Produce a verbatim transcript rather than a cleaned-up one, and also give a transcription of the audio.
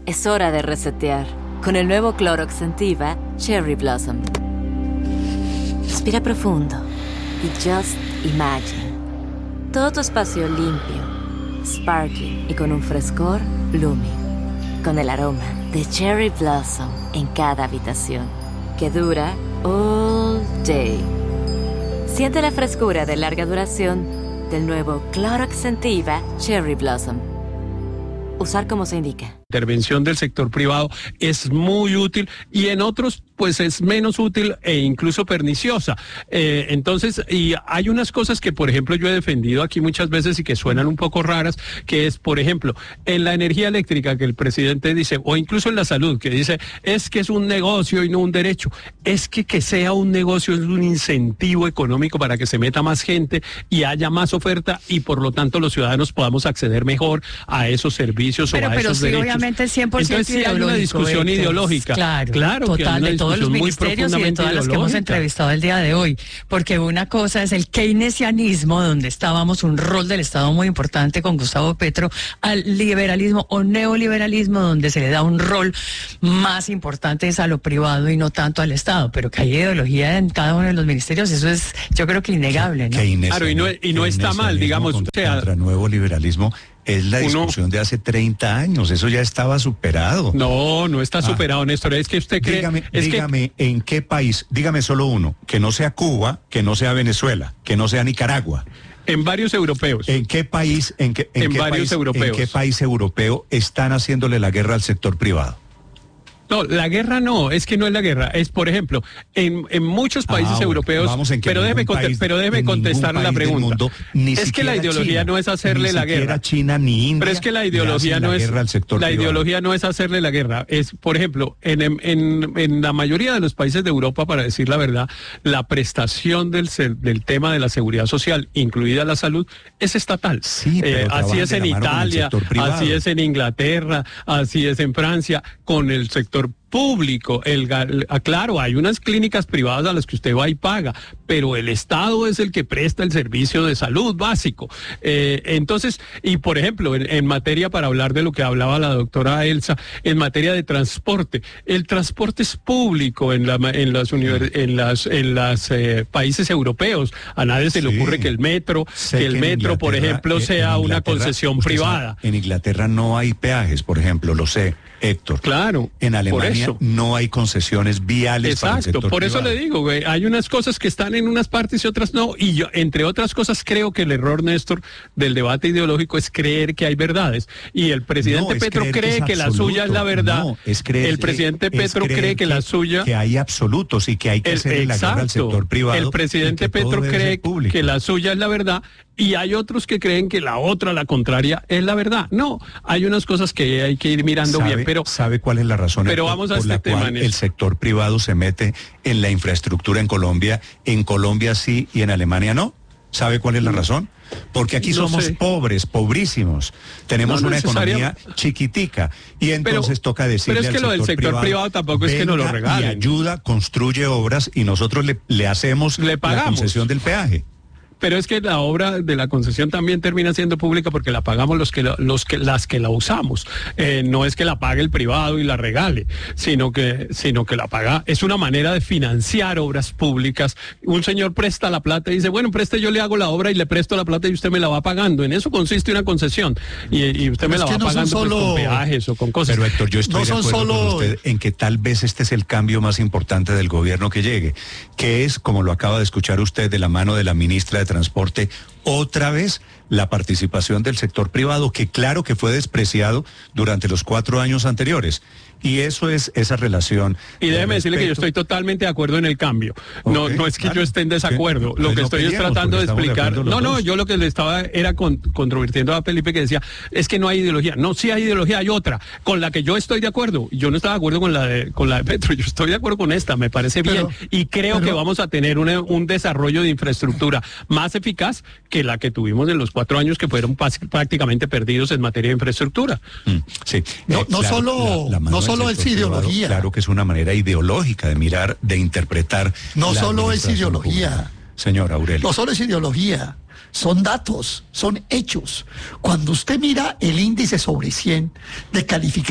Es hora de resetear con el nuevo Clorox Scentiva Cherry Blossom. Respira profundo y just imagine. Todo tu espacio limpio, sparkling y con un frescor blooming. Con el aroma de Cherry Blossom en cada habitación, que dura all day. Siente la frescura de larga duración del nuevo Clorox Scentiva Cherry Blossom. Usar como se indica. Intervención del sector privado es muy útil y en otros pues es menos útil e incluso perniciosa. Eh, entonces, y hay unas cosas que, por ejemplo, yo he defendido aquí muchas veces y que suenan un poco raras, que es, por ejemplo, en la energía eléctrica que el presidente dice, o incluso en la salud, que dice, es que es un negocio y no un derecho. Es que que sea un negocio es un incentivo económico para que se meta más gente y haya más oferta y por lo tanto los ciudadanos podamos acceder mejor a esos servicios pero, o a pero esos sí, derechos. Obviamente cien por ciento Entonces sí hay una discusión Héctor, ideológica. Claro, claro total, que hay una de todos los muy ministerios y de todas las que hemos ideológica. entrevistado el día de hoy. Porque una cosa es el keynesianismo, donde estábamos, un rol del Estado muy importante con Gustavo Petro, al liberalismo o neoliberalismo, donde se le da un rol más importante es a lo privado y no tanto al Estado. Pero que hay ideología en cada uno de los ministerios, eso es, yo creo que innegable, ¿no? Claro, y no, y no está mal, digamos. Contra, o sea, contra nuevo liberalismo. Es la discusión uno, de hace treinta años, eso ya estaba superado. No, no está ah, superado, Néstor, es que usted cree... Dígame, es dígame que, en qué país, dígame solo uno, que no sea Cuba, que no sea Venezuela, que no sea Nicaragua. En varios europeos. ¿En qué país, en qué, en en qué varios país, europeos. en qué país europeo están haciéndole la guerra al sector privado? No, la guerra no, es que no es la guerra, es por ejemplo, en, en muchos países ah, bueno, europeos, vamos en que pero déjeme país, pero déjeme contestar la pregunta. Mundo, ni es que la ideología China, no es hacerle ni la guerra. China ni India. Pero es que la ideología no la es al sector la privado. ideología no es hacerle la guerra, es por ejemplo, en, en, en la mayoría de los países de Europa, para decir la verdad, la prestación del del tema de la seguridad social, incluida la salud, es estatal. Sí, eh, así es en Italia, así es en Inglaterra, así es en Francia, con el sector público. El, claro, hay unas clínicas privadas a las que usted va y paga, pero el Estado es el que presta el servicio de salud básico. Eh, entonces, y por ejemplo, en, en materia, para hablar de lo que hablaba la doctora Elsa, en materia de transporte, el transporte es público en, la, en las, univers, en las, en las eh, países europeos. A nadie se sí, le ocurre que el metro, que el que metro, por ejemplo, sea una concesión privada. Sabe, en Inglaterra no hay peajes, por ejemplo, lo sé, Héctor. Claro. En Alemania no hay concesiones viales. Exacto, para el sector por eso privado. le digo, güey, hay unas cosas que están en unas partes y otras no, y yo, entre otras cosas, creo que el error, Néstor, del debate ideológico es creer que hay verdades, y el presidente no, Petro cree que, que la suya es la verdad, no, es creer, el presidente Petro cree que, que la suya... Que hay absolutos y que hay que el, hacer la guerra al sector privado. El presidente Petro cree que la suya es la verdad, y hay otros que creen que la otra, la contraria, es la verdad. No, hay unas cosas que hay que ir mirando ¿Sabe, bien, pero... ¿Sabe cuál es la razón pero por, vamos a por este la tema, cual Néstor. el sector privado se mete en la infraestructura en Colombia, en Colombia sí y en Alemania no? ¿Sabe cuál es la razón? Porque aquí no somos sé. pobres, pobrísimos. Tenemos no una necesaria... economía chiquitica. Y entonces pero, toca decirle pero es que al lo sector del sector privado, privado tampoco es que nos lo regalen. Y ayuda, construye obras y nosotros le, le hacemos le pagamos. la concesión del peaje. Pero es que la obra de la concesión también termina siendo pública porque la pagamos los que, los que las que la usamos. Eh, no es que la pague el privado y la regale, sino que, sino que la paga. Es una manera de financiar obras públicas. Un señor presta la plata y dice, bueno, preste, yo le hago la obra y le presto la plata y usted me la va pagando. En eso consiste una concesión. Y, y usted Pero me la va no pagando solo... pues, con peajes o con cosas. Pero Héctor, yo estoy no de acuerdo solo... con usted en que tal vez este es el cambio más importante del gobierno que llegue, que es, como lo acaba de escuchar usted de la mano de la ministra de Transporte, otra vez la participación del sector privado, que claro que fue despreciado durante los cuatro años anteriores. Y eso es esa relación. Y déjeme decirle que yo estoy totalmente de acuerdo en el cambio. Okay, no, no es que claro. yo esté en desacuerdo. Okay. Lo que no estoy es tratando de explicar. De no, no, yo lo que le estaba era con, controvirtiendo a Felipe, que decía, es que no hay ideología. No, sí hay ideología, hay otra, con la que yo estoy de acuerdo. Yo no estaba de acuerdo con la de, con la de Petro, yo estoy de acuerdo con esta, me parece pero, bien. Y creo pero, que vamos a tener una, un desarrollo de infraestructura más eficaz que la que tuvimos en los cuatro años que fueron prácticamente perdidos en materia de infraestructura. Mm, sí. No, eh, no claro, solo, la, la no solo es ideología. Claro que es una manera ideológica de mirar, de interpretar. No solo es ideología. Pública. Señora Aurelio. No solo es ideología, son datos, son hechos. Cuando usted mira el índice sobre cien de calificación